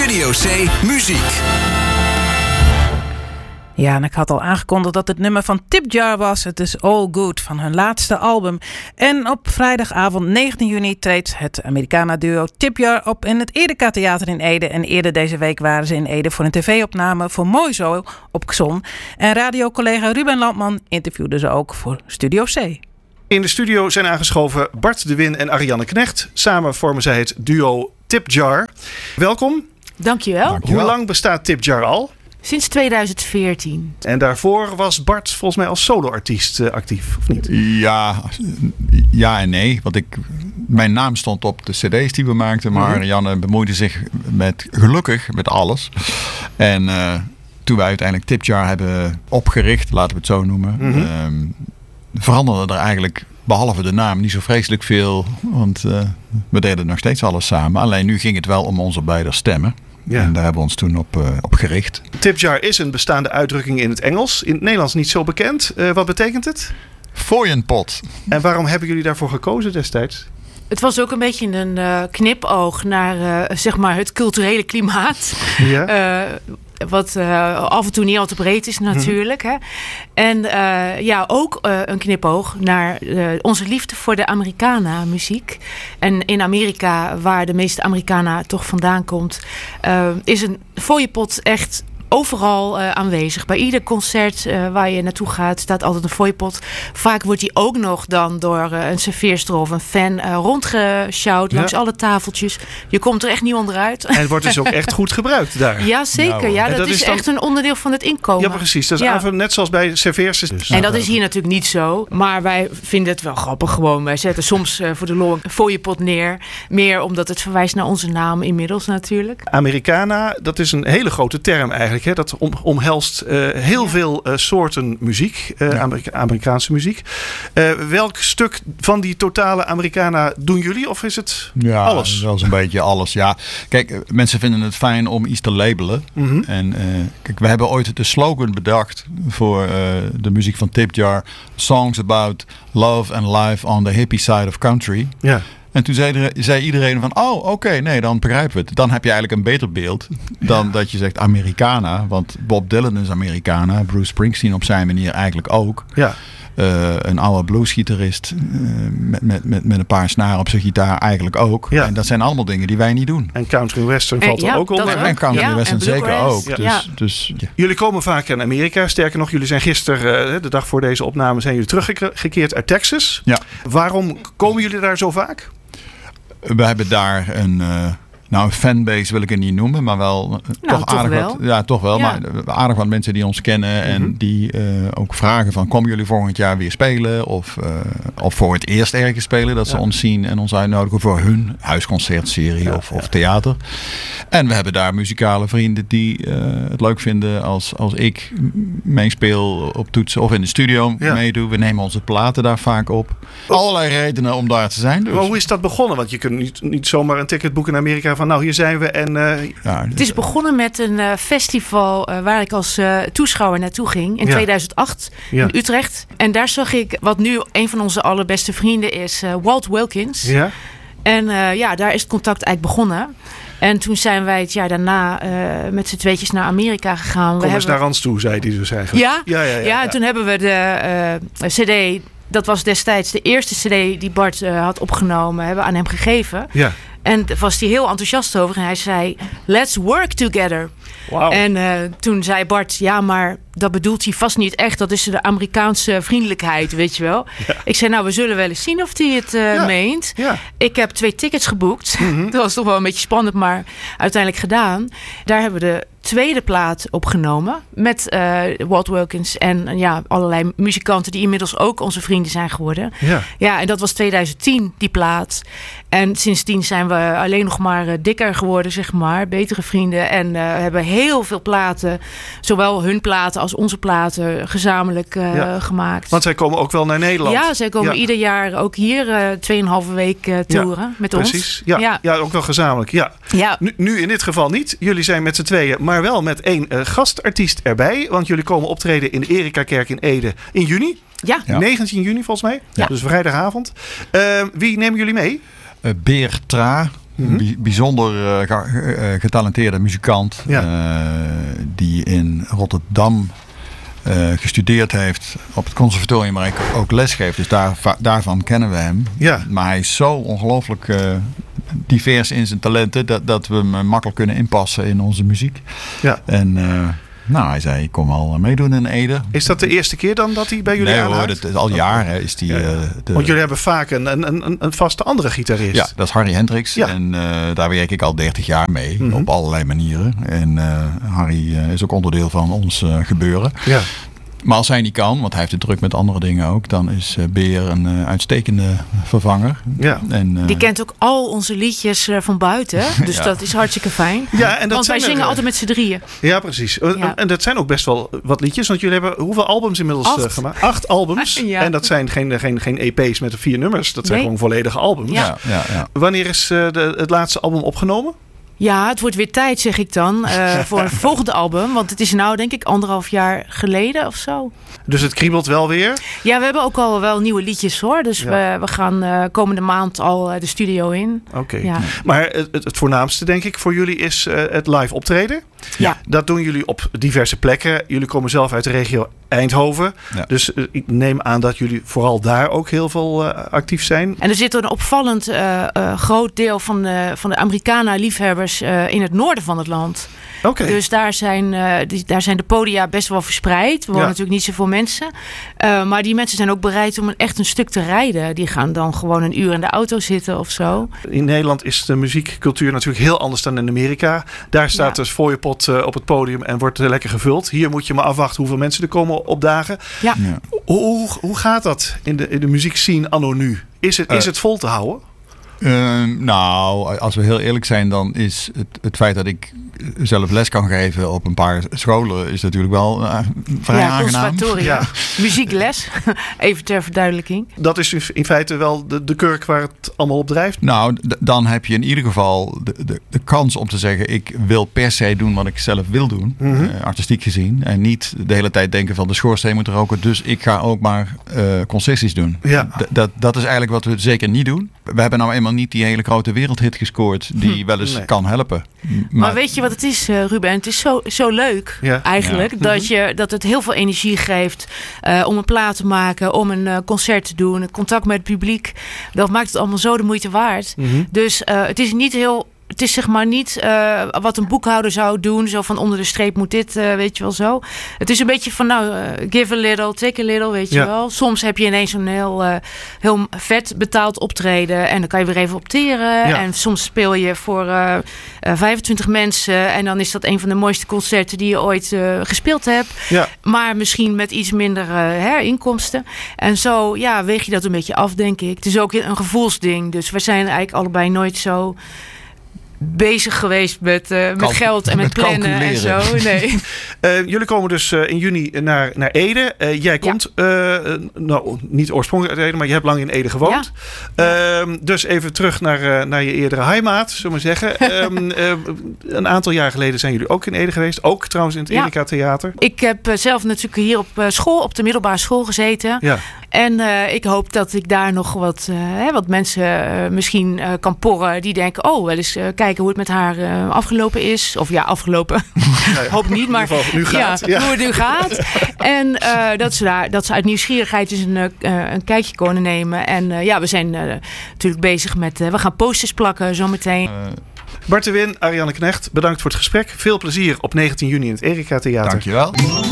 Studio C Muziek. Ja, en ik had al aangekondigd dat het nummer van Tip Jar was. Het is All Good van hun laatste album. En op vrijdagavond 19 juni treedt het Americana-duo Tip Jar op in het Edeka Theater in Ede. En eerder deze week waren ze in Ede voor een tv-opname voor Mooi Zo op Xon. En radiocollega Ruben Landman interviewde ze ook voor Studio C. In de studio zijn aangeschoven Bart de Win en Ariane Knecht. Samen vormen zij het duo Tip Jar. Welkom. Dankjewel. Hoe lang bestaat Tip Jar al? Sinds 2014. En daarvoor was Bart volgens mij als soloartiest actief, of niet? Ja en nee. Want mijn naam stond op de cd's die we maakten. Maar Ariane bemoeide zich gelukkig met alles. En toen wij uiteindelijk Tip Jar hebben opgericht, laten we het zo noemen... veranderde er eigenlijk, behalve de naam, niet zo vreselijk veel. Want we deden nog steeds alles samen. Alleen nu ging het wel om onze beide stemmen. Ja. En daar hebben we ons toen op gericht. Tip Jar is een bestaande uitdrukking in het Engels. In het Nederlands niet zo bekend. Wat betekent het? Fooienpot. En waarom hebben jullie daarvoor gekozen destijds? Het was ook een beetje een knipoog naar zeg maar het culturele klimaat. Ja. Wat af en toe niet al te breed is natuurlijk. Hè? En ook een knipoog naar onze liefde voor de Americana muziek. En in Amerika, waar de meeste Americana toch vandaan komt, is een fooienpot echt overal aanwezig. Bij ieder concert waar je naartoe gaat, staat altijd een fooiepot. Vaak wordt die ook nog dan door een serveerster of een fan rondgesjouwd langs alle tafeltjes. Je komt er echt niet onderuit. En wordt dus ook echt goed gebruikt daar. Ja, zeker. Ja, dat is echt een onderdeel van het inkomen. Ja, precies. Dat is net zoals bij serveersters. Dus. En dat is hier natuurlijk niet zo. Maar wij vinden het wel grappig gewoon. Wij zetten soms voor de lol een fooiepot neer. Meer omdat het verwijst naar onze naam inmiddels natuurlijk. Americana, dat is een hele grote term eigenlijk. Dat omhelst heel veel soorten muziek, Amerikaanse muziek. Welk stuk van die totale Americana doen jullie? Of is het alles? Ja, wel eens een beetje alles. Ja. Kijk, mensen vinden het fijn om iets te labelen. En kijk, we hebben ooit de slogan bedacht voor de muziek van Tip Jar. Songs about love and life on the hippie side of country. Ja. En toen zei iedereen van, nee, dan begrijpen we het. Dan heb je eigenlijk een beter beeld dan dat je zegt Americana. Want Bob Dylan is Americana. Bruce Springsteen op zijn manier eigenlijk ook. Ja. Een oude bluesgitarist met een paar snaren op zijn gitaar eigenlijk ook. Ja. En dat zijn allemaal dingen die wij niet doen. En country western valt er ook onder. En country western zeker ook. Ja. Dus. Jullie komen vaak in Amerika. Sterker nog, jullie zijn gisteren, de dag voor deze opname, zijn jullie teruggekeerd uit Texas. Ja. Waarom komen jullie daar zo vaak? We hebben daar een fanbase wil ik het niet noemen, maar wel toch aardig wat. Ja, toch wel. Ja. Maar aardig wat mensen die ons kennen en die ook vragen van, komen jullie volgend jaar weer spelen? Of voor het eerst ergens spelen, dat ze ons zien en ons uitnodigen voor hun huisconcertserie of theater. En we hebben daar muzikale vrienden die het leuk vinden als ik meespeel op toetsen of in de studio meedoe. We nemen onze platen daar vaak op. Allerlei redenen om daar te zijn. Dus. Maar hoe is dat begonnen? Want je kunt niet zomaar een ticket boeken in Amerika van hier zijn we. En, het is begonnen met een festival waar ik als toeschouwer naartoe ging in 2008 in Utrecht. En daar zag ik wat nu een van onze allerbeste vrienden is, Walt Wilkins. Ja. En daar is het contact eigenlijk begonnen. En toen zijn wij het jaar daarna met z'n tweetjes naar Amerika gegaan. Kom eens naar ons toe, zei hij dus eigenlijk. Ja, toen hebben we de CD... Dat was destijds de eerste CD die Bart had opgenomen. Hebben we aan hem gegeven. Ja. En daar was hij heel enthousiast over. En hij zei, let's work together. Wow. En toen zei Bart, maar dat bedoelt hij vast niet echt. Dat is de Amerikaanse vriendelijkheid, weet je wel. Ja. Ik zei, we zullen wel eens zien of hij het meent. Ja. Ik heb 2 tickets geboekt. Dat was toch wel een beetje spannend, maar uiteindelijk gedaan. Daar hebben we de tweede plaat opgenomen met Walt Wilkins en allerlei muzikanten die inmiddels ook onze vrienden zijn geworden. Ja, en dat was 2010, die plaat. En sindsdien zijn we alleen nog maar dikker geworden, zeg maar. Betere vrienden. En hebben heel veel platen, zowel hun platen als onze platen, gezamenlijk gemaakt. Want zij komen ook wel naar Nederland. Ja, zij komen ieder jaar ook hier 2,5 week toeren met ons. Precies. Ja, ook wel gezamenlijk. Ja. Nu in dit geval niet. Jullie zijn met z'n tweeën, maar wel met 1 gastartiest erbij. Want jullie komen optreden in de Erika-kerk in Ede in juni. Ja. 19 juni volgens mij. Ja. Dus vrijdagavond. Wie nemen jullie mee? Beertra. Bijzonder getalenteerde muzikant. Die in Rotterdam gestudeerd heeft op het conservatorium, maar ook les geeft. Dus daarvan kennen we hem. Ja. Maar hij is zo ongelooflijk divers in zijn talenten dat we hem makkelijk kunnen inpassen in onze muziek. Ja. En hij zei, ik kom al meedoen in Ede. Is dat de eerste keer dan dat hij bij jullie aanhaakt? Nee hoor, dat is al jaren is die... Want jullie hebben vaak een vaste andere gitarist. Ja, dat is Harry Hendricks. Ja. En daar werk ik al 30 jaar mee. Op allerlei manieren. En Harry is ook onderdeel van ons gebeuren. Ja. Maar als hij niet kan, want hij heeft het druk met andere dingen ook, dan is Beer een uitstekende vervanger. Ja. En, die kent ook al onze liedjes van buiten. Dus dat is hartstikke fijn. Ja, en dat want wij zingen altijd met z'n drieën. Ja, precies. Ja. En dat zijn ook best wel wat liedjes. Want jullie hebben hoeveel albums inmiddels gemaakt? 8 albums. Ja. En dat zijn geen EP's met 4 nummers. Dat zijn gewoon volledige albums. Ja. Wanneer is het laatste album opgenomen? Ja, het wordt weer tijd, zeg ik dan, voor een volgende album. Want het is nou, denk ik, 1,5 jaar geleden of zo. Dus het kriebelt wel weer? Ja, we hebben ook al wel nieuwe liedjes, hoor. Dus we gaan komende maand al de studio in. Oké. Ja. Maar het voornaamste, denk ik, voor jullie is het live optreden. Ja. Dat doen jullie op diverse plekken. Jullie komen zelf uit de regio Eindhoven. Ja. Dus ik neem aan dat jullie vooral daar ook heel veel actief zijn. En er zit een opvallend groot deel van de Americana-liefhebbers in het noorden van het land. Okay. Dus daar zijn de podia best wel verspreid. Er wonen natuurlijk niet zoveel mensen. Maar die mensen zijn ook bereid om echt een stuk te rijden. Die gaan dan gewoon 1 uur in de auto zitten of zo. In Nederland is de muziekcultuur natuurlijk heel anders dan in Amerika. Daar staat dus fooiepot op het podium en wordt lekker gevuld. Hier moet je maar afwachten hoeveel mensen er komen opdagen. Ja. Hoe gaat dat in de muziekscene anno nu? Is het vol te houden? Als we heel eerlijk zijn, dan is het feit dat ik zelf les kan geven op een paar scholen is natuurlijk wel vrij aangenaam. Ja. Muziekles, even ter verduidelijking. Dat is dus in feite wel de kurk waar het allemaal op drijft? Nou, dan heb je in ieder geval de kans om te zeggen, ik wil per se doen wat ik zelf wil doen, artistiek gezien. En niet de hele tijd denken van de schoorsteen moet roken, dus ik ga ook maar concessies doen. Ja. Dat is eigenlijk wat we zeker niet doen. We hebben nou eenmaal niet die hele grote wereldhit gescoord die wel eens kan helpen. Maar weet je wat het is, Ruben? Het is zo leuk eigenlijk dat het heel veel energie geeft om een plaat te maken, om een concert te doen, contact met het publiek. Dat maakt het allemaal zo de moeite waard. Dus het is niet heel... Het is zeg maar niet wat een boekhouder zou doen. Zo van onder de streep moet dit, weet je wel zo. Het is een beetje van give a little, take a little, weet je wel. Soms heb je ineens een heel vet betaald optreden. En dan kan je weer even opteren. Ja. En soms speel je voor 25 mensen. En dan is dat een van de mooiste concerten die je ooit gespeeld hebt. Ja. Maar misschien met iets minder inkomsten. En zo weeg je dat een beetje af, denk ik. Het is ook een gevoelsding. Dus we zijn eigenlijk allebei nooit zo bezig geweest met geld en met plannen en zo. Nee. Jullie komen dus in juni naar Ede. Jij komt niet oorspronkelijk uit Ede, maar je hebt lang in Ede gewoond. Ja. Dus even terug naar je eerdere heimaat, zullen we zeggen. Een aantal jaar geleden zijn jullie ook in Ede geweest. Ook trouwens in het Erika Theater. Ik heb zelf natuurlijk hier op school, op de middelbare school gezeten. Ja. En ik hoop dat ik daar nog wat mensen misschien kan porren die denken, wel eens kijken hoe het met haar afgelopen is. Of afgelopen. Hoop niet, maar nu gaat, hoe het nu gaat. En dat ze uit nieuwsgierigheid dus een kijkje kunnen nemen. En we zijn natuurlijk bezig met, we gaan posters plakken zometeen. Bart de Win, Ariane Knecht, bedankt voor het gesprek. Veel plezier op 19 juni in het Erika Theater. Dankjewel.